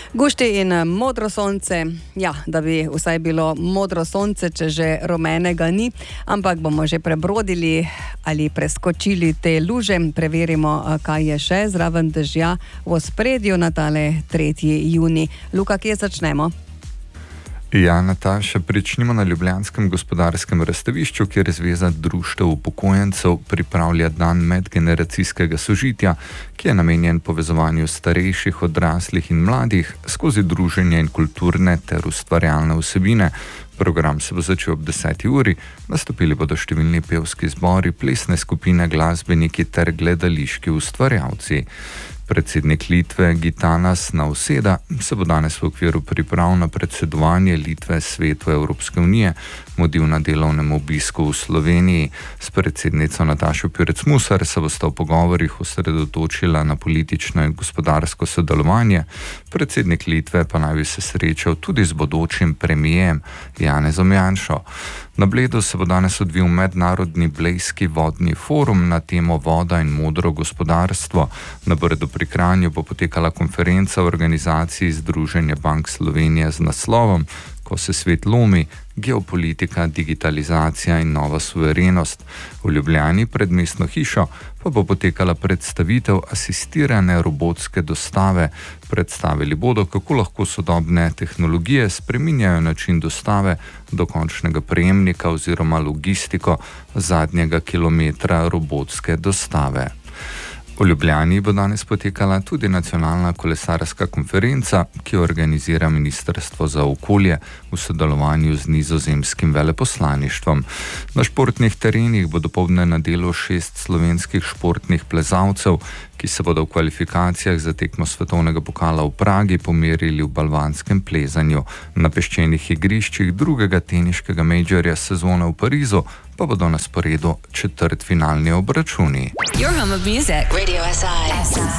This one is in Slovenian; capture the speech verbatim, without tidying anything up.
Gušti in modro sonce, ja, da bi vsaj bilo modro sonce, če že rumenega ni, ampak bomo že prebrodili ali preskočili te luže, preverimo, kaj je še zraven dežja v ospredju na tale tretji junij. Luka, kje začnemo? Ja, Nataša, pričnimo na ljubljanskem gospodarskem razstavišču, kjer Zveza društev upokojencev pripravlja dan medgeneracijskega sožitja, ki je namenjen povezovanju starejših, odraslih in mladih skozi druženje in kulturne ter ustvarjalne vsebine. Program se bo začel ob deseti uri, nastopili bodo številni pevski zbori, plesne skupine, glasbeniki ter gledališki ustvarjalci. Predsednik Litve Gitanas Nausėda se bo danes v okviru priprav na predsedovanje Litve Svetu Evropske unije mudil na delovnem obisku v Sloveniji. S predsednico Natašo Pirc-Musar se bosta v pogovorih osredotočila na politično in gospodarsko sodelovanje. Predsednik Litve pa naj bi se srečal tudi z bodočim premijem Janezom Janšo. Na Bledu se bo danes odvil mednarodni Blejski vodni forum na temo voda in modro gospodarstvo. Na Brdu pri Kranju bo potekala konferenca v organizaciji Združenja bank Slovenije z naslovom Ko se svet lomi, geopolitika, digitalizacija in nova suverenost. V Ljubljani pred mestno hišo pa bo potekala predstavitev asistirane robotske dostave. Predstavili bodo, kako lahko sodobne tehnologije spreminjajo način dostave do končnega prejemnika oziroma logistiko zadnjega kilometra robotske dostave. V Ljubljani bo danes potekala tudi nacionalna kolesarska konferenca, ki jo organizira Ministrstvo za okolje v sodelovanju z nizozemskim veleposlaništvom. Na športnih terenih bo dopoldne na delu šest slovenskih športnih plezalcev, ki se bodo v kvalifikacijah za tekmo svetovnega pokala v Pragi pomerili v balvanskem plezanju. Na peščenih igriščih drugega teniškega majorja sezone v Parizu pa bodo na sporedu četrtfinalni obračuni. Your home of music, Radio S I.